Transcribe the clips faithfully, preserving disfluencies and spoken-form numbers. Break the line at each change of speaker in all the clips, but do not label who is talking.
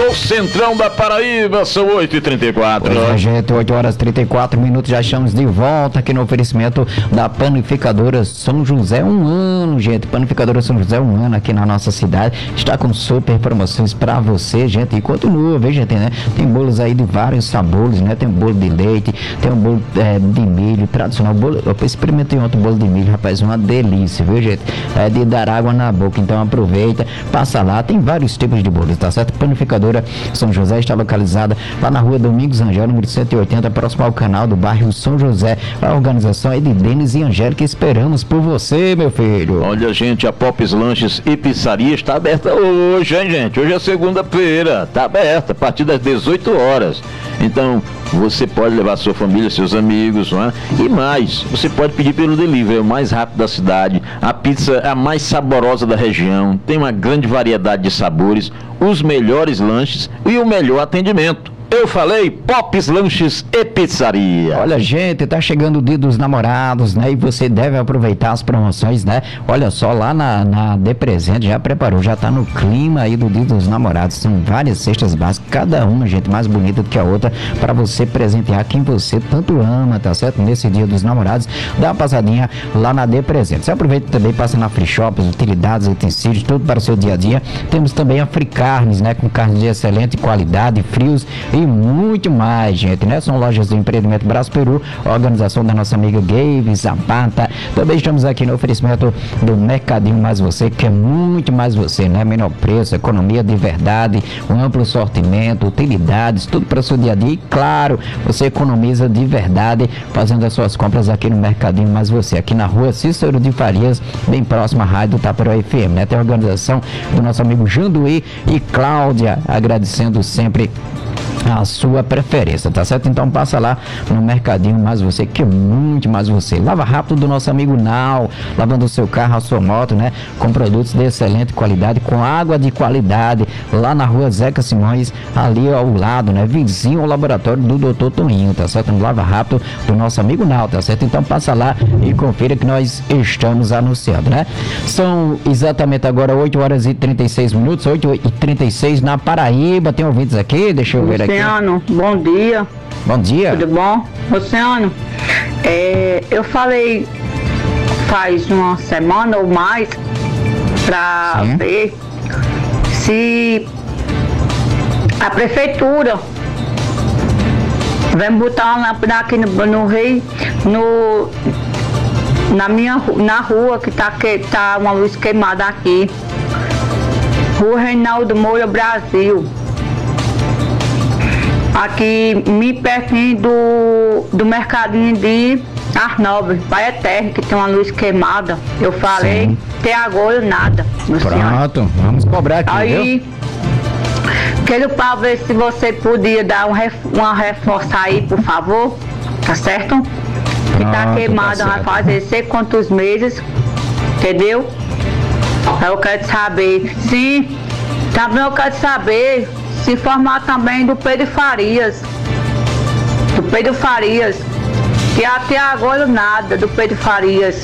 no centrão da Paraíba, são oito e trinta e quatro.
Pois é, gente, oito horas e trinta e quatro minutos, já estamos de volta aqui no oferecimento da Panificadora São José, um ano, gente, Panificadora São José, um ano aqui na nossa cidade, está com super promoções pra você, gente, e continua, viu, gente, né, tem bolos aí de vários sabores, né, tem um bolo de leite, tem um bolo é, de milho, tradicional, bolo, eu experimentei outro bolo de milho, rapaz, uma delícia, viu, gente, é de dar água na boca, então aproveita, passa lá, tem vários tipos de bolos, tá certo? Panificadora São José está localizada lá na rua Domingos Angel, número cento e oitenta, próximo ao canal do bairro São José. A organização é de Denis e Angélica, esperamos por você, meu filho.
Olha, gente, a Popes Lanches e Pizzaria está aberta hoje, hein, gente? Hoje é segunda-feira, está aberta a partir das dezoito horas. Então, você pode levar sua família, seus amigos, não é? E mais, você pode pedir pelo delivery, é o mais rápido da cidade. A pizza é a mais saborosa da região, tem uma grande variedade de sabores, os melhores lanches e o melhor atendimento. Eu falei Popes Lanches e Pizzaria.
Olha, gente, tá chegando o dia dos namorados, né? E você deve aproveitar as promoções, né? Olha só, lá na, na De Presente já preparou, já tá no clima aí do dia dos namorados. São várias cestas básicas, cada uma, gente, mais bonita do que a outra, para você presentear quem você tanto ama, tá certo? Nesse dia dos namorados, dá uma passadinha lá na De Presente. Você aproveita também, passa na Free Shops, utilidades, utensílios, tudo para o seu dia a dia. Temos também a Free Carnes, né? Com carnes de excelente qualidade, frios e muito mais, gente, né? São lojas do empreendimento Braço Peru, organização da nossa amiga Gabe Zapata. Também estamos aqui no oferecimento do Mercadinho Mais Você, que é muito mais você, né? Menor preço, economia de verdade, um amplo sortimento, utilidades, tudo para o seu dia a dia. E claro, você economiza de verdade fazendo as suas compras aqui no Mercadinho Mais Você, aqui na rua Cícero de Farias, bem próximo à rádio Taperoá F M, né? Tem a organização do nosso amigo Janduí e Cláudia, agradecendo sempre a sua preferência, tá certo? Então passa lá no Mercadinho Mais Você, que é muito mais você. Lava rápido do nosso amigo Nau, lavando o seu carro, a sua moto, né? Com produtos de excelente qualidade, com água de qualidade, lá na rua Zeca Simões, ali ao lado, né? Vizinho ao laboratório do doutor Toninho, tá certo? No Lava Rápido do nosso amigo Nau, tá certo? Então passa lá e confira que nós estamos anunciando, né? São exatamente agora oito horas e trinta e seis minutos, oito e trinta e seis na Paraíba. Tem ouvintes aqui? Deixa eu ver aqui.
Luciano, bom dia.
Bom dia.
Tudo bom? Luciano, é, eu falei faz uma semana ou mais para ver se a prefeitura vai botar uma lâmpada aqui no, no Rio, no, na minha na rua que tá, que tá uma luz queimada aqui. Rua Reinaldo Moura, Brasil. Aqui me pertinho do, do mercadinho de Arnobre, Pai Eterno, que tem uma luz queimada. Eu falei, sim. Até agora nada.
Pronto, vamos cobrar aqui,
aí,
viu?
Quero para ver se você podia dar um ref, uma reforça aí, por favor, tá certo? Que tá queimada, tá vai fazer sei quantos meses, entendeu? Eu quero saber, sim, também eu quero saber se informar também do Pedro Farias, do Pedro Farias, que até agora nada do Pedro Farias,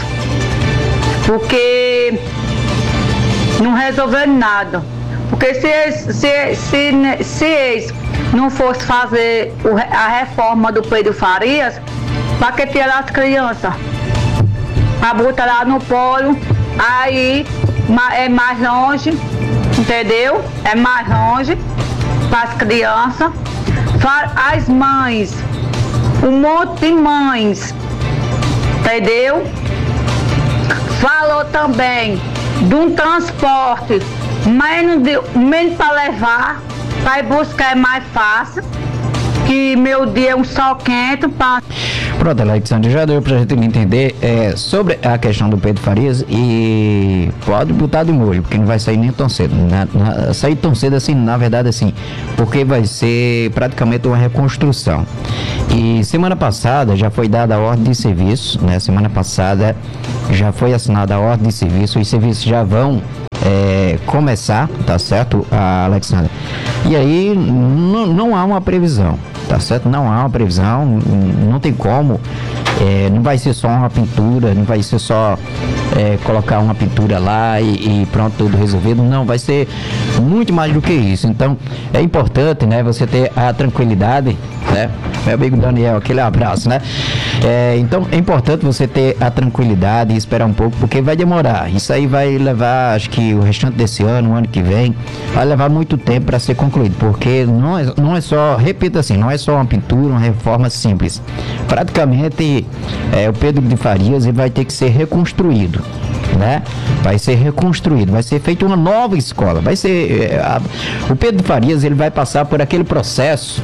porque não resolveram nada, porque se eles, se, se, se eles não fossem fazer a reforma do Pedro Farias, para que tirar as crianças? Para botar lá no polo, aí é mais longe, entendeu? É mais longe para as crianças, as mães, um monte de mães, entendeu? Falou também de um transporte menos, de, menos para levar, para ir buscar é mais fácil, que meu dia é um sol quente para...
Pronto, Alexandre, já deu pra gente entender é, sobre a questão do Pedro Farias e pode botar de molho, porque não vai sair nem tão cedo, na, na, sair tão cedo assim, na verdade assim, porque vai ser praticamente uma reconstrução. E semana passada já foi dada a ordem de serviço, né? Semana passada já foi assinada a ordem de serviço, os serviços já vão é, começar, tá certo, Alexandre? E aí não, não há uma previsão. tá certo? Não há uma previsão, não tem como, é, não vai ser só uma pintura, não vai ser só é, colocar uma pintura lá e, e pronto, tudo resolvido, não, vai ser muito mais do que isso. Então é importante, né, você ter a tranquilidade, né, meu amigo Daniel, aquele abraço, né, é, então é importante você ter a tranquilidade e esperar um pouco, porque vai demorar, isso aí vai levar, acho que o restante desse ano, o ano que vem, vai levar muito tempo para ser concluído, porque não é, não é só, repito assim, não é só uma pintura, uma reforma simples, praticamente é, o Pedro de Farias ele vai ter que ser reconstruído, né? Vai ser reconstruído, vai ser feita uma nova escola, vai ser é, a, o Pedro de Farias ele vai passar por aquele processo,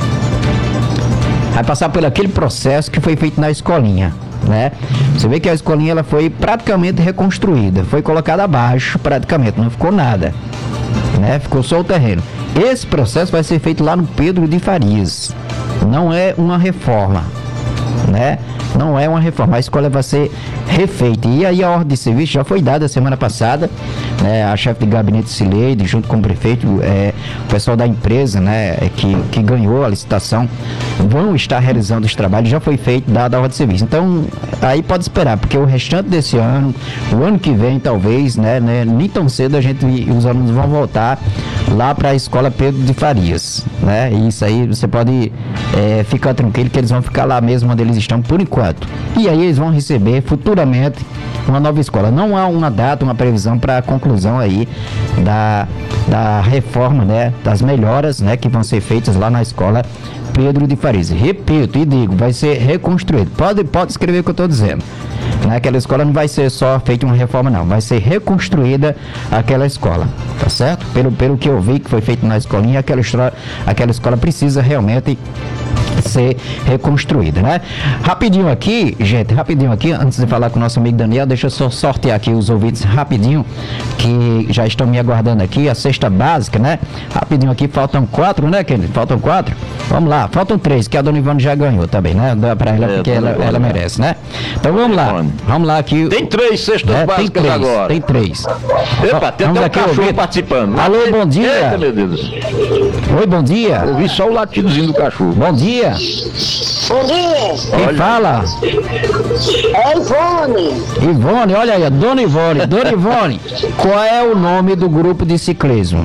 vai passar por aquele processo que foi feito na escolinha, né? Você vê que a escolinha ela foi praticamente reconstruída, foi colocada abaixo praticamente, não ficou nada, né? Ficou só o terreno. Esse processo vai ser feito lá no Pedro de Farias, não é uma reforma, né? Não é uma reforma, a escola vai ser refeita. E aí a ordem de serviço já foi dada semana passada, né? A chefe de gabinete Cileide, junto com o prefeito, é, o pessoal da empresa, né, que, que ganhou a licitação, vão estar realizando os trabalhos, já foi feito, dada a ordem de serviço. Então, aí pode esperar, porque o restante desse ano, o ano que vem, talvez, né, né nem tão cedo a gente, os alunos vão voltar lá para a escola Pedro de Farias, né? E isso aí você pode é, ficar tranquilo que eles vão ficar lá mesmo onde eles estão por enquanto. E aí eles vão receber futuramente uma nova escola. Não há uma data, uma previsão para a conclusão aí da, da reforma, né? Das melhoras, né? Que vão ser feitas lá na escola Pedro de Farias. Repito e digo, vai ser reconstruído. Pode, pode escrever o que eu estou dizendo. Naquela escola não vai ser só feita uma reforma, não. Vai ser reconstruída aquela escola, tá certo? Pelo, pelo que eu vi que foi feito na escolinha, aquela, aquela escola precisa realmente ser reconstruída, né? Rapidinho aqui, gente, rapidinho aqui, antes de falar com o nosso amigo Daniel, deixa eu só sortear aqui os ouvintes rapidinho, que já estão me aguardando aqui, a cesta básica, né? Rapidinho aqui, faltam quatro, né, Kennedy? Faltam quatro? Vamos lá, faltam três, que a dona Ivone já ganhou também, né? Dá pra ela, é, porque ela, Ivone, ela merece, né? Então vamos lá, vamos lá aqui.
Tem três cestas é, básicas
tem três,
agora.
Tem três.
Epa, tem
vamos
até um cachorro participando.
Alô, bom dia.
Eita, meu Deus.
Oi, bom dia.
Ouvi só o latidozinho do cachorro.
Bom dia.
Bom dia.
Quem
Olha.
fala?
É Ivone.
Ivone, olha aí, Dona Ivone. Dona Ivone, qual é o nome do grupo de ciclismo?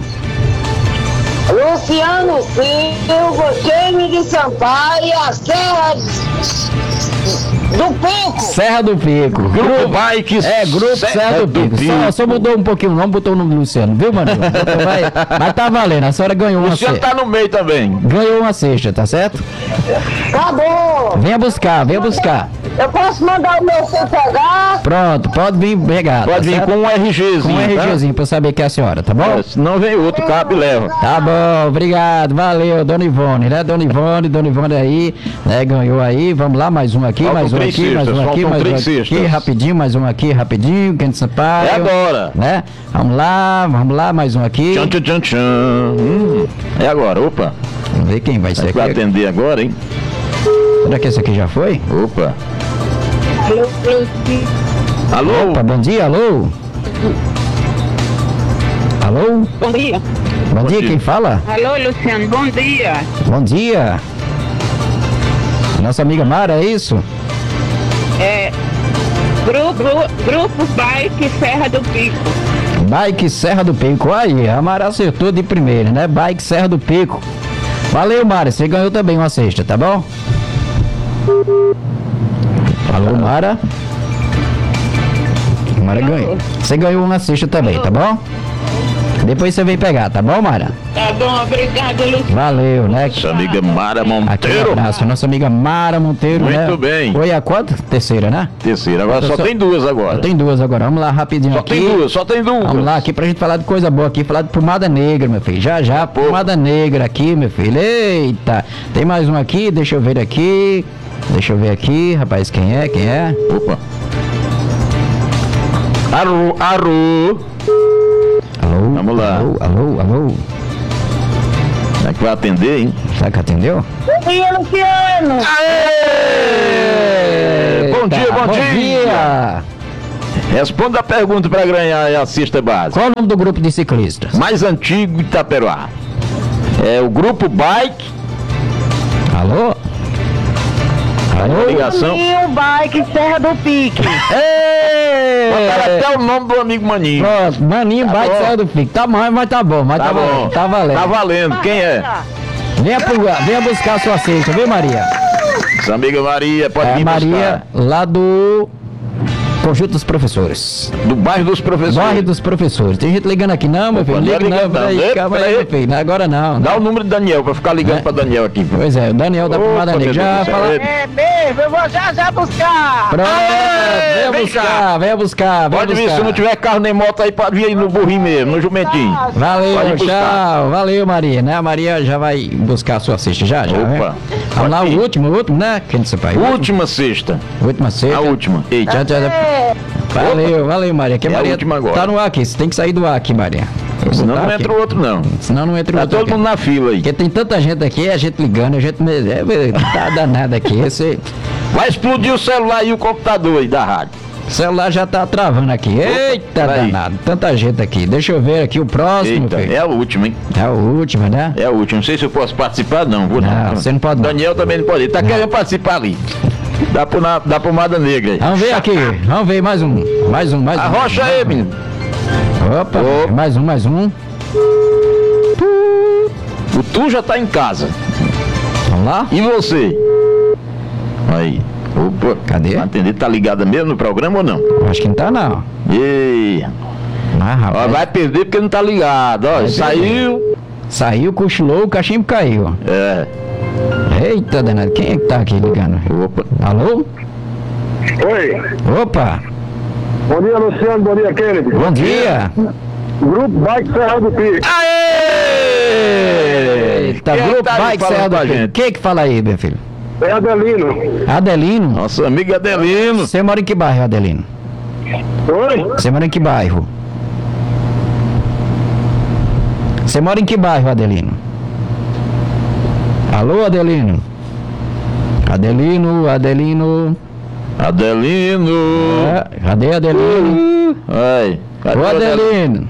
Luciano Silva, Jaime de Sampaio, a Serra do Pico.
Serra do Pico.
Grupo Bikes.
É, Grupo Serra, Serra do, do Pico. Pico. Só, só mudou um pouquinho o nome, botou o nome do Luciano, viu, mano? Vai, mas tá valendo, a senhora ganhou uma cesta.
O Luciano tá no meio também.
Ganhou uma cesta, tá certo?
Tá bom.
Venha buscar, venha buscar.
Eu posso mandar o meu C P H?
Pronto, pode vir pegar.
Pode
tá
vir
certo?
com um RGzinho.
Com um RGzinho, tá? Pra eu saber que é a senhora, tá bom?
É, senão vem outro cabo e leva.
Tá bom, obrigado, valeu, Dona Ivone, né? Dona Ivone, Dona Ivone aí, né? Ganhou aí, vamos lá, mais um aqui,
Faltam
mais um
três
aqui, mais
cestas,
um aqui,
faltam
mais um
três
aqui,
cestas.
rapidinho, mais um aqui, rapidinho, Kennedy Sampaio.
É agora.
Né? Vamos lá, vamos lá, mais um aqui.
Tchan, tchan, tchan, tchan. Hum, é agora, opa.
Vamos ver quem vai ser
Vai
aqui.
atender agora, hein?
Será que esse aqui já foi?
Opa. Alô?
Opa, bom dia, alô? Alô?
Bom dia.
Bom,
Bom
dia,
dia.
quem fala?
Alô, Luciano, bom dia.
Bom dia. Nossa amiga Mara, é isso?
É, grupo, grupo Bike Serra do Pico.
Bike Serra do Pico. Aí, a Mara acertou de primeira, né? Bike Serra do Pico. Valeu, Mara. Você ganhou também uma cesta, tá bom? Alô, Mara. Mara ganhou. Você ganhou uma cesta também, tá bom? Depois você vem pegar, tá bom, Mara?
Tá bom, obrigado, Luciano.
Valeu, né?
Nossa amiga Mara
Aquele
Monteiro.
abraço, nossa amiga Mara Monteiro, né?
Muito bem.
Foi a quanto? Terceira, né?
Terceira, agora só,
Só-
tem duas agora.
Só tem duas agora. Vamos lá, rapidinho
Só
aqui.
tem duas, só tem duas.
Vamos lá aqui pra gente falar de coisa boa aqui, falar de pomada negra, meu filho. Já, já,
Pô.
pomada negra aqui, meu filho. Eita, tem mais um aqui, deixa eu ver aqui. Deixa eu ver aqui, rapaz, quem é, quem é?
Opa. Alô, alô.
Alô?
Vamos lá.
Alô, alô, alô.
Será que vai atender, hein?
Será que atendeu?
Bom dia, Luciano.
Aê! Bom dia, bom,
bom
dia.
dia.
Responda a pergunta para ganhar a cesta básica.
Qual é o nome do grupo de ciclistas?
Mais antigo Itaperuá. É o Grupo Bike
Alô? Alô?
Ligação.
Maninho Bike Serra do Pique.
Botaram até o nome do amigo Maninho.
Pronto, Maninho,
Tá
bate
bom.
Serra do Pique. Tá bom, mas tá bom, mas tá,
Tá bom.
valendo. Tá valendo.
Tá valendo. Quem é?
Venha, pro, venha buscar a sua cesta, viu, Maria?
Essa amiga Maria, pode
É a
vir
Maria, lá do Conjunto dos Professores.
buscar. Do bairro dos professores.
Bairro dos Professores. Tem gente ligando aqui, não, meu
Opa,
filho.
não é
Liga não,
ligando,
peraí,
não.
calma
Peraí.
aí, meu filho. Não é agora não.
Dá o número do Daniel pra ficar ligando
É.
pra Daniel aqui.
Pois é, o Daniel da
Opa,
Pomada Negra.
meu
Já
Deus do
fala.
céu.
É mesmo, eu vou já já buscar.
Pronto,
Aê,
venha
vem
buscar,
cá.
venha buscar, venha
Pode vir,
buscar.
se não tiver carro nem moto aí, pode vir aí no burrinho mesmo, no jumentinho.
Valeu,
Pode buscar.
tchau. Valeu, Maria, né? A Maria já vai buscar a sua cesta já, já.
Opa,
né?
pode
Vamos lá,
ir.
o último, o último, né? Quem disse, pai?
Última sexta.
Última cesta.
A última. Eita.
Já, já, já. Valeu, valeu, Maria. Que
É a
Maria
última agora.
tá no ar aqui, você tem que sair do ar aqui, Maria.
Senão
Tá
não
aqui.
entra o outro, não.
Senão não entra o
Tá
outro
todo
aqui.
mundo na fila aí.
Porque tem tanta gente aqui, a gente ligando, a gente me- é, tá danado aqui. Esse
Vai explodir o celular e o computador aí da rádio.
celular já tá travando aqui. Eita,
peraí.
danado. Tanta gente aqui. Deixa eu ver aqui o próximo,
Eita,
filho.
é a última, hein?
É o último, né?
É a última. Não sei se eu posso participar, não. Vou não.
Não, você não pode não.
Daniel também não pode. Ele tá querendo participar ali. Dá pro na, da pomada negra aí.
Vamos ver aqui. Vamos ver mais um. Mais um, mais um.
Arrocha aí, menino.
Opa,
Opa.
mais um, mais um.
O tu já tá em casa.
Vamos lá?
E você? Aí. Opa.
Cadê?
Vai atender, tá ligada mesmo no programa ou não?
Acho que não tá, não.
Ei.
Ah,
Ó,
rapaz.
vai perder porque não tá ligado. Ó,
Vai
saiu.
Saiu, cochilou, o cachimbo caiu.
É.
Eita, danado. Quem é que tá aqui ligando?
Opa.
Alô?
Oi,
Opa.
bom dia Luciano, bom dia Kennedy.
Bom dia.
Grupo Bike Serra do Pique.
Aê!
Eita,
Quem é que
grupo
tá aí
Bike
falando
Serra do
com a
Pique.
gente?
Quem que fala aí, meu filho?
É Adelino.
Adelino.
Nosso amigo Adelino.
Você mora em que bairro, Adelino?
Oi?
Você mora em que bairro? Você mora em que bairro, Adelino? Alô, Adelino? Adelino, Adelino.
Adelino.
É, cadê Adelino?
Ai. Cadê
Ô,
o Adelino?
Adelino.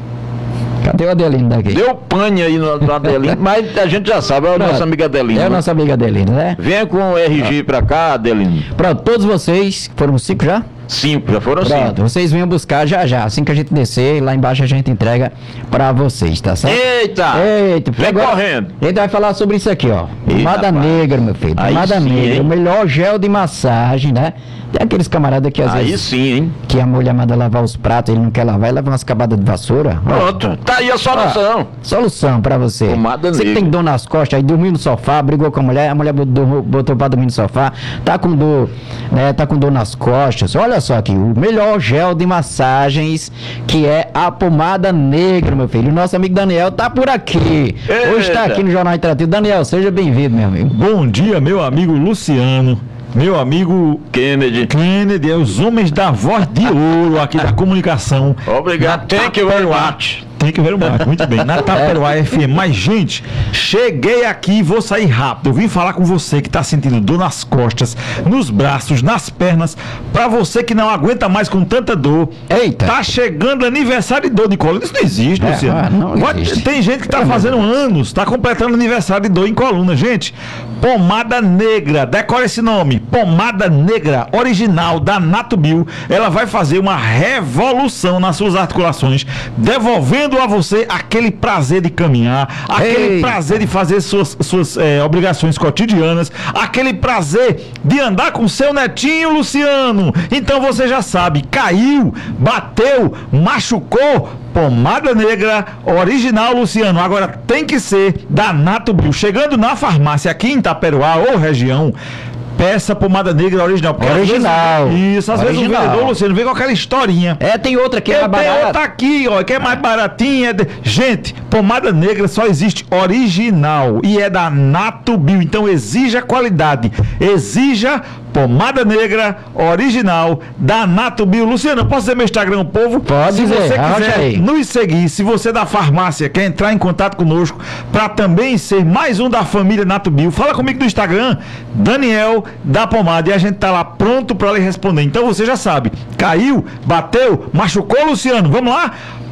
Cadê o Adelino daqui?
Deu pane aí no, no Adelino, mas a gente já sabe, é o nosso amigo Adelino.
É o
né?
nosso amigo Adelino, né?
Venha com o R G pra cá, Adelino.
Pronto, todos vocês, foram cinco já?
Cinco, já foram
Pronto,
cinco.
vocês venham buscar já já. Assim que a gente descer, lá embaixo a gente entrega pra vocês, tá certo?
Eita!
Eita,
Vem
agora
correndo.
A gente vai falar sobre isso aqui, ó.
Eita,
Pomada
rapaz.
negra, meu filho.
Aí
Pomada
sim,
negra.
hein?
O melhor gel de massagem, né? Tem aqueles camaradas que às
Aí
vezes
sim, hein?
que a mulher manda lavar os pratos, ele não quer lavar, ele leva umas cabadas de vassoura. Ó,
Pronto, tá aí a solução.
solução pra você.
Pomada
Você que
negra.
tem dor nas costas, aí dormiu no sofá, brigou com a mulher, a mulher botou, botou pra dormir no sofá, tá com dor, né? Tá com dor nas costas. Olha só aqui, o melhor gel de massagens, que é a pomada negra, meu filho. O nosso amigo Daniel tá por aqui. Hoje tá
Eita.
aqui no Jornal Interativo. Daniel, seja bem-vindo, meu amigo.
Bom dia, meu amigo Luciano, meu amigo
Kennedy.
Kennedy, é os homens da voz de ouro aqui da comunicação.
Obrigado. Thank you very much.
Thank you very much. Muito bem. Na Taperoá F M. Mas, gente, cheguei aqui e vou sair rápido. Eu vim falar com você que tá sentindo dor nas costas, nos braços, nas pernas. Pra você que não aguenta mais com tanta dor.
Eita.
Tá chegando aniversário de dor de coluna. Isso não existe,
É,
Luciano.
ah, não
Vai-
existe.
Tem gente que tá fazendo anos, tá completando aniversário de dor em coluna. Gente, pomada negra. Decora esse nome. Pomada negra original da Natubio. Ela vai fazer uma revolução nas suas articulações, devolvendo a você aquele prazer de caminhar, aquele
Ei.
prazer de fazer suas, suas eh, obrigações cotidianas, aquele prazer de andar com seu netinho, Luciano. Então você já sabe, caiu, bateu, machucou, pomada negra original, Luciano. Agora tem que ser da Natubio. Chegando na farmácia aqui em Itaperuá ou região, peça pomada negra original. Porque às
Original.
vezes- isso, às vezes o
Original.
vendedor, Luciano, vem com aquela historinha.
É, tem outra que é
Eu
mais
tenho
barata.
outra aqui, ó, que é mais baratinha. de- Gente, pomada negra só existe original e é da Natubio. Então exija qualidade, exija pomada negra original da Natubio. Luciano, eu posso dizer meu Instagram, o povo?
Pode
Se
dizer,
você
arrocha
quiser
aí.
nos seguir, se você da farmácia quer entrar em contato conosco para também ser mais um da família Natubio, fala comigo no Instagram, Daniel da Pomada, e a gente tá lá pronto para lhe responder. Então você já sabe, caiu, bateu, machucou, Luciano, vamos lá?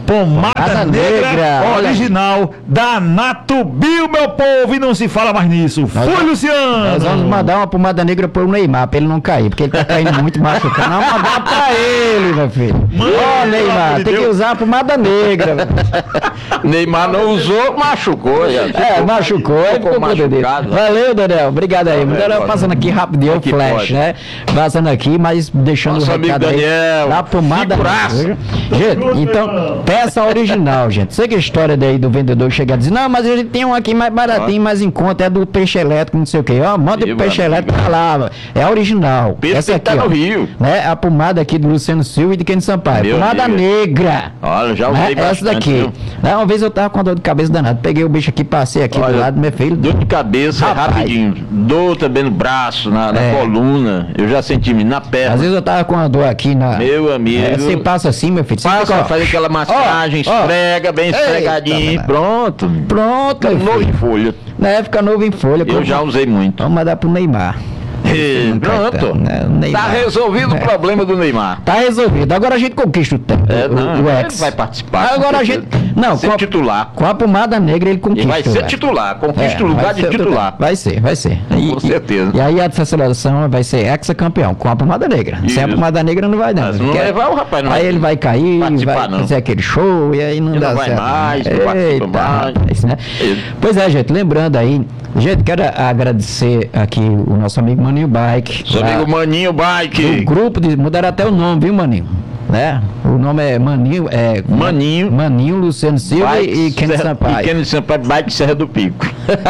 Pomada,
Pomada
negra,
negra, olha.
original da Natubio, meu povo, e não se fala mais nisso. Fui, Luciano!
Nós vamos mandar uma pomada negra pro Neymar, pra ele não cair, porque ele tá caindo muito machucado. Não, mandar pra ele, meu filho. Ó, Neymar,
de
tem que
Deus.
usar a pomada negra. velho.
Neymar não usou, machucou. já
É,
ficou-
machucou, aí
ficou
ficou com o dedo.
machucado.
Valeu, Daniel. Obrigado aí.
Tá
Daniel,
bem,
passando aqui rapidinho,
É
o
que
flash,
pode.
né? Passando aqui, mas deixando
Nosso
o
amigo
recado aí
Daniel,
da pomada
figuraça.
negra. Gente, então, peça original, gente. Sei que a história daí do vendedor chegar e dizer, não, mas a gente tem um aqui mais baratinho, mais em conta, é do peixe elétrico, não sei o quê. Ó, manda o
Viva,
peixe
amigo.
elétrico pra lá, é a original.
Peixe
Essa
tem que
aqui,
tá
ó,
no Rio.
né? A pomada aqui do Luciano Silva e de Kenny Sampaio.
Meu
Pomada
amigo.
negra.
Olha, já
Né?
usei
Essa
bastante,
daqui.
viu?
Né? Uma vez eu tava com a dor de cabeça danada. Peguei o bicho aqui, passei aqui do
Olha,
lado do meu filho.
Dor de cabeça
Rapaz.
rapidinho. Dor também no braço, na, na
É.
coluna. Eu já senti na perna.
Às vezes eu tava com a dor aqui na.
Meu amigo.
É, você passa assim, meu filho. Você
Passa,
fica, ó,
faz aquela massagem,
ó, ó.
esfrega bem
Eita,
esfregadinho.
danado.
Pronto.
Pronto,
Fica
meu
novo
filho.
em folha.
Né, fica novo em folha.
Eu já usei muito.
Vamos mandar pro Neymar.
E
Não cai tanto,
pronto.
né? O Neymar.
Tá resolvido
É.
o problema do Neymar.
Tá resolvido. Agora a gente conquista o tempo.
É,
o,
não,
o
ele
ex.
vai participar. com
Agora a
certeza.
gente. Não,
ser
com a,
titular.
com a pomada negra ele
E
conquista.
vai ser
velho.
titular. Conquista
É,
o lugar
vai
de
ser
titular.
Vai ser, vai ser. E,
Com certeza.
E, e aí a seleção vai ser ex-campeão, com a pomada negra. Sem a
Isso.
pomada negra não vai não.
Mas não
Porque-
levar o rapaz, não
Aí
vai
ele vai cair,
participar,
vai
não.
fazer aquele show e aí não
Ele
dá
não vai
certo.
mais, não participa
Eita,
mais.
rapaz, né?
Isso.
Pois é, gente, lembrando aí, gente, quero agradecer aqui o nosso amigo Maninho Bike.
Seu
lá
amigo Maninho
do
Bike.
grupo de. Mudaram até o nome, viu, Maninho? Né? O nome é Maninho. É,
Maninho.
Maninho, Luciano Silva
Bike
e Kenny
Serra-
Sampaio.
E Kenny Sampaio, Bike Serra do Pico.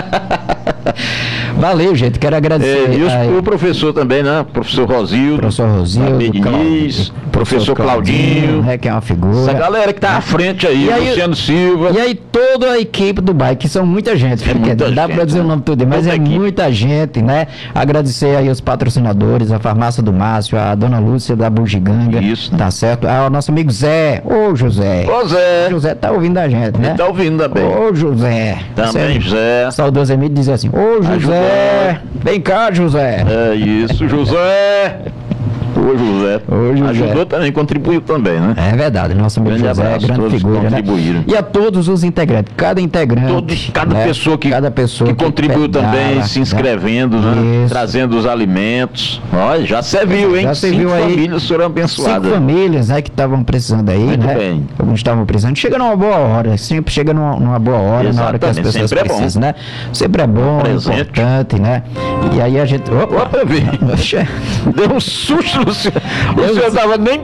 Valeu, gente. Quero agradecer.
É, e os-
aí,
o professor também, né? Professor Rosildo.
professor Rosildo,
Davi Diniz,
Cláudio,
professor Claudinho.
né, que é uma figura.
Essa galera que tá à frente aí,
E aí-
Luciano Silva.
E aí toda a equipe do bike, que são muita gente,
É
porque
muita
não dá
gente,
pra dizer
né?
o nome todo, mas
Toda
é
a equipe.
muita gente, né? Agradecer aí os patrocinadores, a farmácia do Márcio, a dona Lúcia da Bugiganga.
Isso.
Tá certo? Ah, o nosso amigo Zé. Ô, José.
Ô Zé,
O José tá ouvindo a gente, né?
ele tá ouvindo também.
Ô, José.
Também,
Você-
Zé.
Saudoso Emílio dizia assim: Ô, José.
José.
Vem cá, José.
É isso, José. Ô José.
Ô, José.
Ajudou também, contribuiu também, né?
É verdade, nosso amigo
Grande
José é
abraço a
grande
todos que
figura, né?
contribuíram.
E a todos os integrantes, cada integrante.
Todos, cada
né?
pessoa que,
cada pessoa
que contribuiu
pedala,
também, se
né?
inscrevendo, né?
Isso.
Trazendo os alimentos. Olha, já serviu, hein?
Já serviu
Cinco
aí.
famílias foram
Cinco
abençoadas.
famílias, né, que estavam precisando aí,
Muito
né?
bem.
Alguns estavam precisando. Chega numa boa hora, sempre chega numa, numa boa hora, na hora que as
Exatamente,
pessoas
sempre é bom.
precisam, né? Sempre é bom, é
Presente.
importante, né? E aí a gente. Opa!
Opa, vi.
Oxe,
Deu um susto, Luciano. O
Eu-
senhor tava nem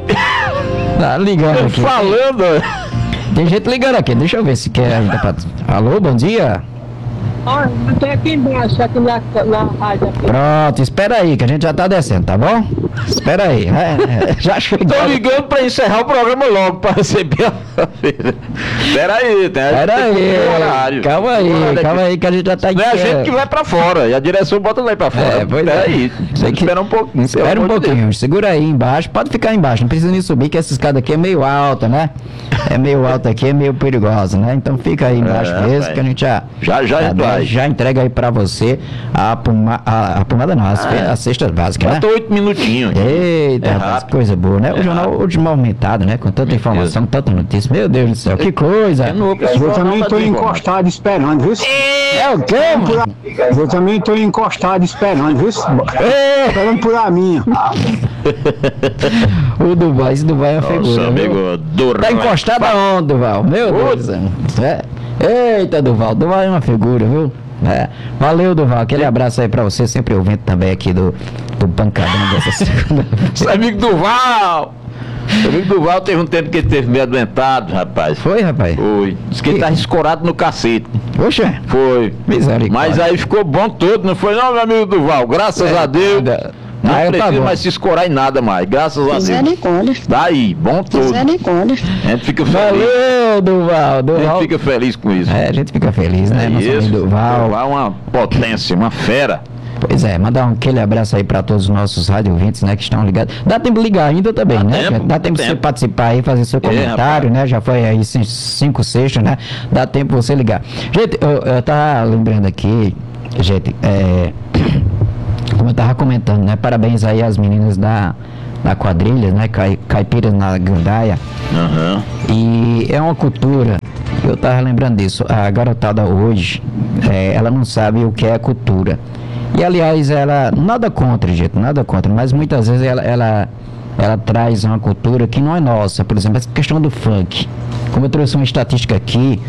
tá ligando aqui.
falando.
Tem gente ligando aqui, deixa eu ver se quer ajudar pra... Alô, bom dia?
Olha, tem aqui embaixo, aqui na, na rádio aqui.
Pronto, espera aí, que a gente já tá descendo, tá bom? Espera aí, né? Já chegou.
Tô ligando pra encerrar o programa logo, pra receber a feira. Pera aí, tá?
Espera
Tem que
aí,
cumprir o horário.
calma aí,
Olha
calma
aqui.
aí, que a gente já tá
Não é a
aqui,
gente
é.
que vai pra fora, e a direção bota lá pra fora.
É, pois
Pera
é.
aí,
Tem que-
espera um pouquinho. pelo
Espera um
amor de Deus.
pouquinho, segura aí embaixo, pode ficar embaixo, não precisa nem subir, que essa escada aqui é meio alta, né? É meio alta aqui, é meio perigosa, né? Então fica aí embaixo
É,
mesmo,
vai.
que a gente já,
Já, já,
já,
vai.
já entrega aí pra você a, poma, a, a pomada não, as,
Ah,
fe-
é.
as cestas básicas, né?
Falta oito minutinhos.
Eita,
É
rapaz,
rápido.
coisa boa, né? O
É
jornal
rápido.
hoje mal aumentado, né? Com tanta informação, tanta notícia. Meu Deus do céu, que coisa!
É novo,
Eu também estou
encostado.
encostado esperando, viu?
É o quê, mano?
Eu também estou encostado esperando, viu?
É,
Esperando por a minha.
o Duval, esse Duval é uma
Nosso
figura, viu?
amigo Durval.
Tá encostado aonde, Duval? Meu Deus do céu. É. Eita, Duval, Duval é uma figura, viu? É. Valeu, Duval, aquele abraço aí pra você, sempre ouvinte também aqui do, do Pancadão dessa segunda.
Seu amigo Durval. Seu amigo Durval teve um tempo que ele teve meio adoentado, rapaz.
Foi, rapaz?
Foi. Diz que ele tá escorado no cacete.
Poxa,
Foi.
misericórdia.
Mas aí ficou bom todo, não foi não, meu amigo Durval? Graças a Deus.
nada.
Não
Ah, eu tá
precisa
bom.
mais se escorar em nada mais. Graças a Deus.
Misericórdia.
Daí, bom todo.
Misericórdia.
A gente fica feliz.
Valeu, Duval,
A gente
Duval.
fica feliz com isso.
É, a gente fica feliz, né?
É
Nosso
isso.
amigo Duval.
Durval é uma potência, uma fera.
Pois é, mandar um aquele abraço aí pra todos os nossos rádio ouvintes, né, que estão ligados. Dá tempo de ligar ainda também,
Dá
né?
tempo,
gente? Dá
dá
tempo de você
tempo.
participar aí, fazer seu comentário,
rapaz.
né? Já foi aí cin- cinco sextas, né? Dá tempo você ligar. Gente, eu, eu tava lembrando aqui, gente, é, como eu tava comentando, né? Parabéns aí às meninas da, na quadrilha, né? Cai, caipiras na gandaia.
Aham.
E é uma cultura, eu tava lembrando disso, a garotada hoje, é, ela não sabe o que é cultura. E aliás, ela, nada contra, gente, nada contra, mas muitas vezes ela, ela, ela traz uma cultura que não é nossa. Por exemplo, essa questão do funk. Como eu trouxe uma estatística aqui,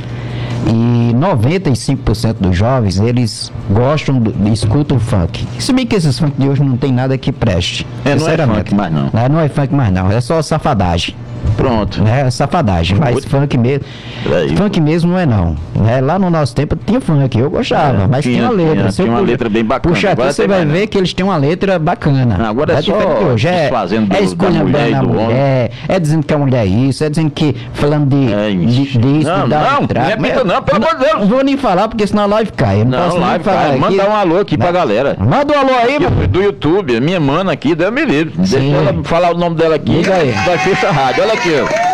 e noventa e cinco por cento dos jovens, eles gostam, do, escutam funk. Se bem que esses funk de hoje não tem nada que preste.
É, não é
sinceramente.
funk mais não.
Não, não é funk mais não, é só safadagem.
Pronto.
É safadagem, mas
Muito-
funk mesmo.
Peraí.
Funk mesmo não é não. Né? Lá no nosso tempo tinha funk, eu gostava,
É,
mas
tinha,
tinha uma letra.
tinha,
Se eu
tinha uma
pu-
letra bem bacana.
Puxar aqui,
Agora
você
tem
vai
mais,
ver
não.
que eles têm uma letra bacana.
Agora é só
diferente de hoje. É,
desfazendo do-
é
da
esculhambando
mulher e
a
do homem.
mulher, é dizendo que a mulher é isso, é dizendo que falando de,
É
de,
isso.
disso,
Não,
da
não,
letra-
não repita não, pelo amor de Deus.
Não vou nem falar porque senão a live cai. Eu não,
Não,
posso nem
live,
falar
cara.
aqui.
Manda um alô aqui pra galera.
Manda um alô aí,
Aqui
meu.
do YouTube, a minha mana aqui, Deus me livre. Deixa
Sim.
ela falar o nome dela aqui.
Diga aí.
Vai fechar a rádio. Olha aqui, ó.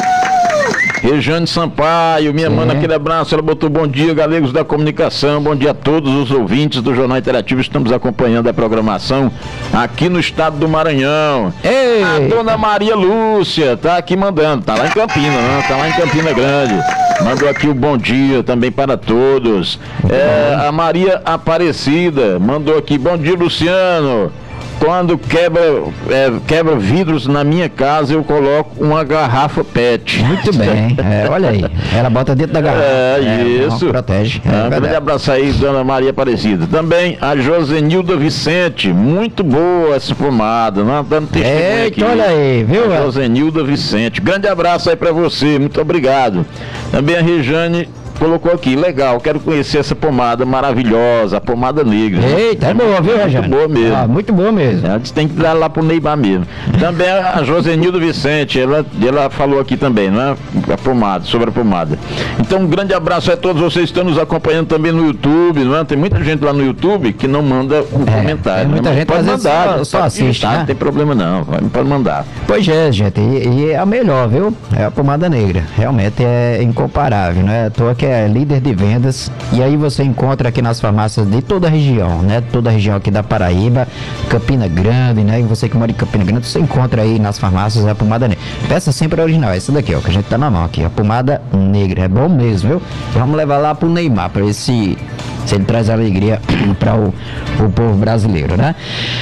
Rejane Sampaio, minha
Sim.
mana, aquele abraço. Ela botou bom dia, galegos da comunicação. Bom dia a todos os ouvintes do Jornal Interativo. Estamos acompanhando a programação aqui no estado do Maranhão.
Ei.
A dona Maria Lúcia tá aqui mandando. Tá lá em Campina, né? Tá lá em Campina Grande. Mandou aqui o bom dia também para todos. É, a Maria Aparecida mandou aqui, bom dia, Luciano. Quando quebra, é, quebra vidros na minha casa, eu coloco uma garrafa pet.
Muito bem, é, olha aí. Ela bota dentro da garrafa.
É, isso.
Não, protege. É
Ah, um grande
verdade.
abraço aí, dona Maria Aparecida. Também a Josenilda Vicente, muito boa essa pomada, não dando testemunho aqui.
Eita, olha aí, viu?
A Josenilda Vicente, grande abraço aí pra você, muito obrigado. Também a Rejane colocou aqui, legal, quero conhecer essa pomada maravilhosa, a pomada negra.
Eita, é boa, viu, Rejane?
Muito boa mesmo.
Ah, muito boa mesmo.
Ela disse que tem que dar lá pro Neymar mesmo. Também a Josenildo Vicente, ela, ela falou aqui também, não é? A pomada, sobre a pomada. Então, um grande abraço a todos vocês que estão nos acompanhando também no YouTube, não é? Tem muita gente lá no YouTube que não manda um
É,
comentário.
tem muita
né? Mas
gente,
pode
às vezes,
mandar,
só-
gente,
só
pode
assiste,
digitar,
né?
Não tem problema não, vai- pode mandar.
Pois é, gente, e, e é a melhor, viu? É a pomada negra. Realmente é incomparável, né? À toa que é líder de vendas. E aí você encontra aqui nas farmácias de toda a região, né? Toda a região aqui da Paraíba, Campina Grande, né? E você que mora em Campina Grande, você encontra aí nas farmácias a pomada negra. Peça sempre original, essa daqui, ó, que a gente tá na mão aqui, a pomada negra. É bom mesmo, viu? E vamos levar lá pro Neymar, pra ver se, se ele traz alegria para o, o povo brasileiro, né?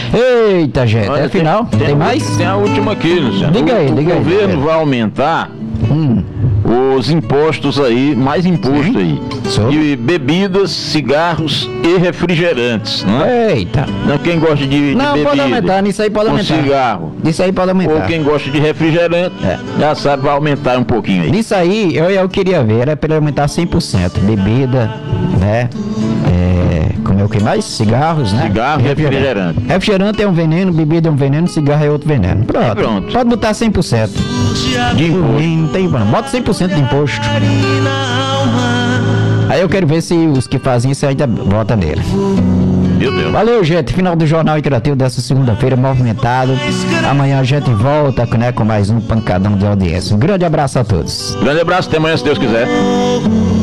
Eita, gente,
Olha,
é final? Tem,
a-
mais?
Tem a última aqui, Luciano.
Diga aí,
o,
diga
o
aí,
governo
diga aí.
vai aumentar
Hum.
os impostos aí, mais imposto
Sim.
aí.
Sobre?
De bebidas, cigarros e refrigerantes, não é?
Eita.
Não, quem gosta de, de
Não,
bebida,
pode aumentar, nisso aí pode
com
aumentar.
cigarro,
Nisso aí pode
ou
aumentar.
quem gosta de refrigerante,
É.
já sabe, vai aumentar um pouquinho aí.
Nisso aí, eu, eu queria ver, era pra ele aumentar cem por cento. Bebida, né? É, como é o que mais? Cigarros, né?
Cigarro e refrigerante.
Refrigerante é um veneno, bebida é um veneno, cigarro é outro veneno. Pronto.
Pronto.
Pode botar cem por cento.
De imposto.
Não tem problema. Bota cem por cento de imposto. Aí eu quero ver se os que fazem isso ainda votam nele.
Meu Deus.
Valeu, gente. Final do Jornal Interativo dessa segunda-feira, movimentado. Amanhã a gente volta, né, com mais um pancadão de audiência. Um grande abraço a todos.
Grande abraço, até amanhã, se Deus quiser.